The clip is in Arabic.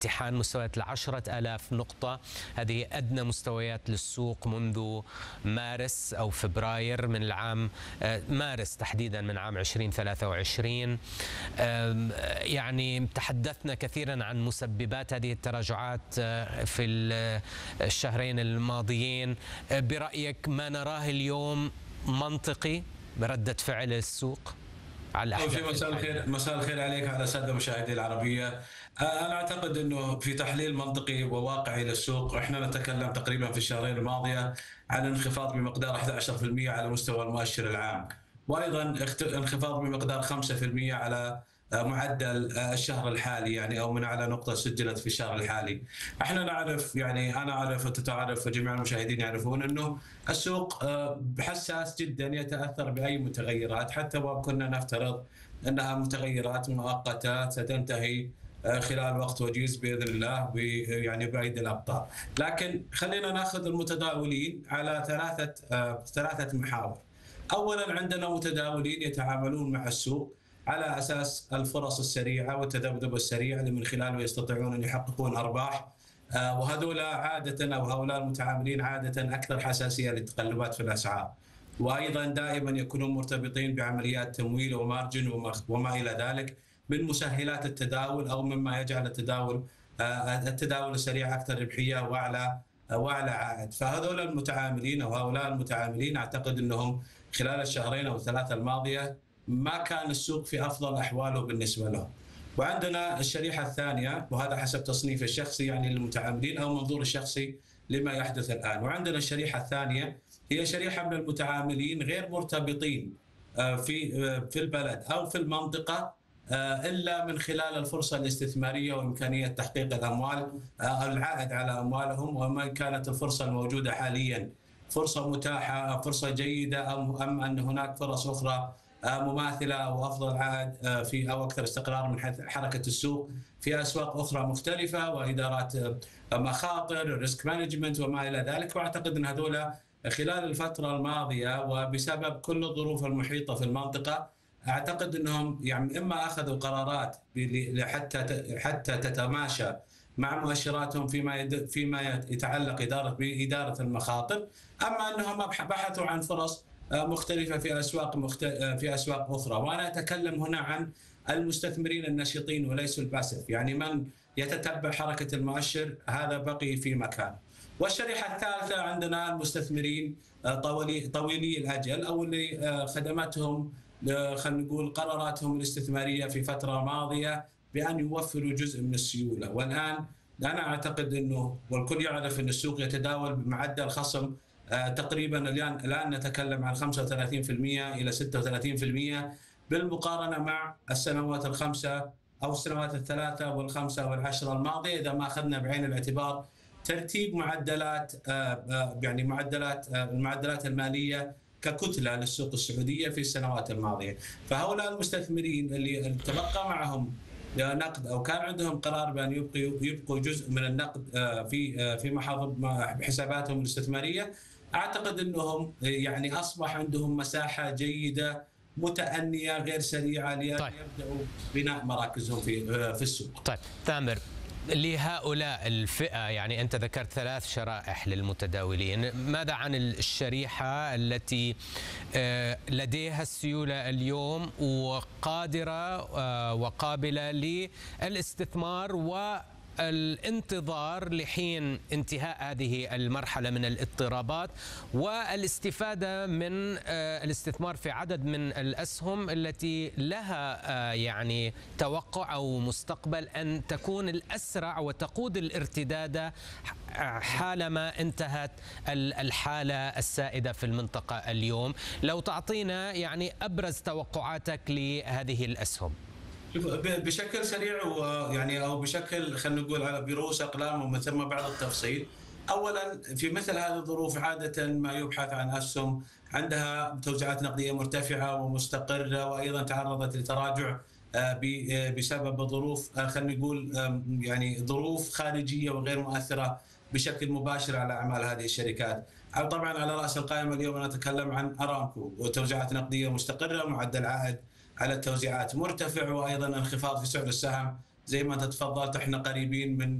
امتحان مستويات 10,000 نقطة. هذه أدنى مستويات للسوق منذ مارس أو فبراير من العام، مارس تحديدا من عام 2023. يعني تحدثنا كثيرا عن مسببات هذه التراجعات في الشهرين الماضيين. برأيك ما نراه اليوم منطقي بردة فعل السوق على أول شيء الأحداث مساء الحالية؟ الخير، مساء الخير عليك على السادة مشاهدي العربية. أنا أعتقد أنه في تحليل منطقي وواقعي للسوق، إحنا نتكلم تقريبا في الشهرين الماضية عن انخفاض بمقدار 11% على مستوى المؤشر العام، وأيضا انخفاض بمقدار 5% على معدل الشهر الحالي، يعني أو من أعلى نقطة سجلت في الشهر الحالي. احنا نعرف، يعني أنا أعرف وأنت تعرف وجميع المشاهدين يعرفون أنه السوق حساس جدا، يتأثر بأي متغيرات، حتى وكنا نفترض أنها متغيرات مؤقتة ستنتهي خلال وقت وجيز بإذن الله، يعني بعيد الأبطال. لكن خلينا نأخذ المتداولين على ثلاثة محاور. أولا عندنا متداولين يتعاملون مع السوق على أساس الفرص السريعة والتذبذب السريع اللي من خلاله يستطيعون أن يحققون أرباح، وهذول عادة أو هؤلاء المتعاملين عادة أكثر حساسية للتقلبات في الأسعار، وأيضا دائما يكونون مرتبطين بعمليات تمويل ومارجن وما إلى ذلك من مسهلات التداول، أو مما يجعل التداول السريع أكثر ربحية وأعلى عائد. فهذول المتعاملين أو هؤلاء المتعاملين أعتقد أنهم خلال الشهرين أو الثلاثة الماضية ما كان السوق في أفضل أحواله بالنسبة لهم. وعندنا الشريحة الثانية، وهذا حسب تصنيف الشخصي يعني للمتعاملين أو منظور الشخصي لما يحدث الآن. وعندنا الشريحة الثانية هي شريحة من المتعاملين غير مرتبطين في البلد أو في المنطقة إلا من خلال الفرصة الاستثمارية وإمكانية تحقيق الأموال، العائد على أموالهم، وما كانت الفرصة الموجودة حاليا فرصة متاحة، فرصة جيدة، أم أن هناك فرص أخرى مماثلة أو أفضل عائد في أو أكثر استقرار من حيث حركة السوق في أسواق أخرى مختلفة وإدارات مخاطر، ريسك مانجمنت وما إلى ذلك. وأعتقد أن هذول خلال الفترة الماضية وبسبب كل الظروف المحيطة في المنطقة، أعتقد أنهم يعني إما أخذوا قرارات حتى تتماشى مع مؤشراتهم فيما يتعلق بإدارة المخاطر، أما أنهم بحثوا عن فرص مختلفة في أسواق أخرى. وأنا أتكلم هنا عن المستثمرين النشطين وليسوا الباسف، يعني من يتتبع حركة المؤشر هذا بقي في مكانه. والشريحة الثالثة عندنا المستثمرين طويلي الأجل، أو اللي خدمتهم خلينا نقول قراراتهم الاستثمارية في فترة ماضية بأن يوفروا جزء من السيولة. والآن أنا أعتقد أنه والكل يعرف أن السوق يتداول بمعدل خصم تقريبا الآن نتكلم عن 35% إلى 36% بالمقارنة مع السنوات الخمسة أو السنوات الثلاثة والخمسة والعشرة الماضية، إذا ما أخذنا بعين الاعتبار ترتيب معدلات يعني المعدلات المالية ككتلة للسوق السعودية في السنوات الماضية. فهؤلاء المستثمرين اللي تبقى معهم نقد أو كان عندهم قرار بأن يبقوا جزء من النقد في حساباتهم الاستثمارية، أعتقد أنهم يعني أصبح عندهم مساحة جيدة متأنية غير سريعة ليبدأوا بناء مراكزهم في السوق. طيب تامر، لهؤلاء الفئة يعني أنت ذكرت 3 شرائح للمتداولين، ماذا عن الشريحة التي لديها السيولة اليوم وقادرة وقابلة للاستثمار والانتظار لحين انتهاء هذه المرحلة من الاضطرابات والاستفادة من الاستثمار في عدد من الأسهم التي لها يعني توقع أو مستقبل أن تكون الأسرع وتقود الارتداد حالما انتهت الحالة السائدة في المنطقة اليوم؟ لو تعطينا يعني أبرز توقعاتك لهذه الأسهم. بشكل سريع ويعني او بشكل خلينا نقول على برؤوس اقلام ومن ثم بعض التفصيل. اولا في مثل هذه الظروف عاده ما يبحث عن اسهم عندها توزيعات نقديه مرتفعه ومستقره، وايضا تعرضت لتراجع بسبب ظروف خلينا نقول يعني ظروف خارجيه وغير مؤثره بشكل مباشر على اعمال هذه الشركات. طبعا على راس القائمه اليوم نتكلم عن ارامكو وتوزيعات نقديه مستقره، معدل عائد على التوزيعات مرتفع، وايضا انخفاض في سعر السهم زي ما انت تفضلت احنا قريبين من